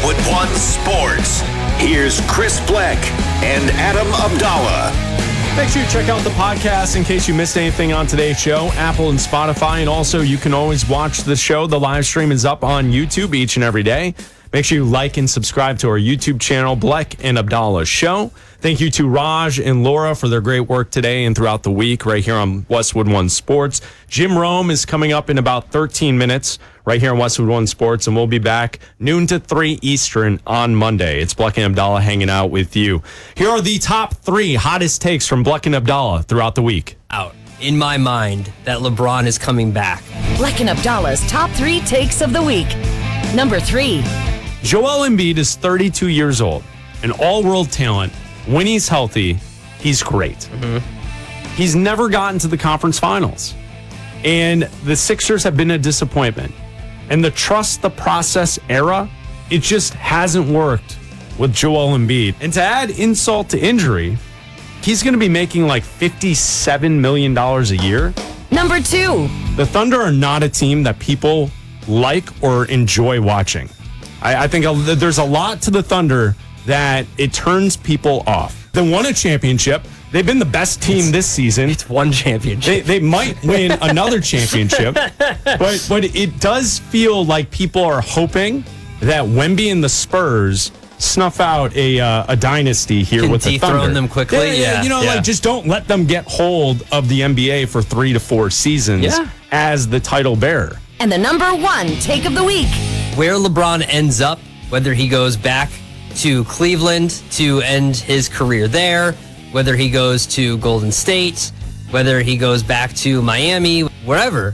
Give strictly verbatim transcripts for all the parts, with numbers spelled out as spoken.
Westwood One Sports. Here's Chris Bleck and Adam Abdallah. Make sure you check out the podcast in case you missed anything on today's show, Apple and Spotify. And also, you can always watch the show. The live stream is up on YouTube each and every day. Make sure you like and subscribe to our YouTube channel, Bleck and Abdallah Show. Thank you to Raj and Laura for their great work today and throughout the week right here on Westwood One Sports. Jim Rome is coming up in about thirteen minutes right here on Westwood One Sports, and we'll be back noon to three Eastern on Monday. It's Bleck and Abdallah hanging out with you. Here are the top three hottest takes from Bleck and Abdallah throughout the week. Out. In my mind, that LeBron is coming back. Bleck and Abdallah's top three takes of the week. Number three. Joel Embiid is thirty-two years old, an all-world talent. When he's healthy, he's great. Mm-hmm. He's never gotten to the conference finals. And the Sixers have been a disappointment. And the trust the process era, it just hasn't worked with Joel Embiid. And to add insult to injury, he's going to be making like fifty-seven million dollars a year. Number two. The Thunder are not a team that people like or enjoy watching. I, I think a, there's a lot to the Thunder that it turns people off. They won a championship. They've been the best team it's, this season. It's one championship. They, they might win another championship. But, but it does feel like people are hoping that Wemby and the Spurs snuff out a uh, a dynasty here Can with the Thunder. dethrone them quickly. Yeah, yeah, yeah you know, yeah. like just don't let them get hold of the N B A for three to four seasons yeah. as the title bearer. And the number one take of the week. Where LeBron ends up, whether he goes back to Cleveland to end his career there, whether he goes to Golden State, whether he goes back to Miami, wherever,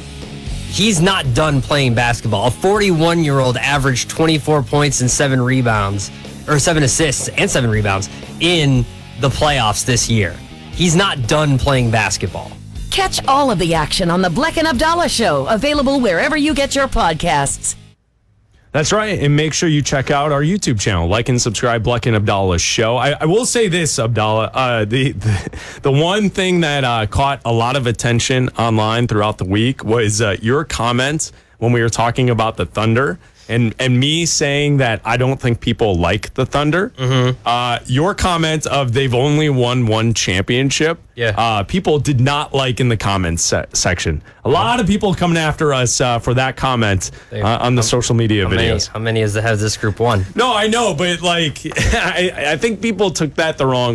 he's not done playing basketball. A forty-one-year-old averaged twenty-four points and seven rebounds, or seven assists and seven rebounds in the playoffs this year. He's not done playing basketball. Catch all of the action on the Bleck and Abdallah Show, available wherever you get your podcasts. That's right, and make sure you check out our YouTube channel. Like and subscribe, Bleck and Abdallah Show. I, I will say this, Abdallah. Uh, the, the the one thing that uh, caught a lot of attention online throughout the week was uh, your comment when we were talking about the Thunder, and, and me saying that I don't think people like the Thunder. Mm-hmm. Uh, your comment of they've only won one championship, yeah. uh, people did not like in the comments se- section. A lot of people coming after us uh, for that comment uh, on the how, social media how videos. Many, how many is the, has this group won? No, I know, but like, I, I think people took that the wrong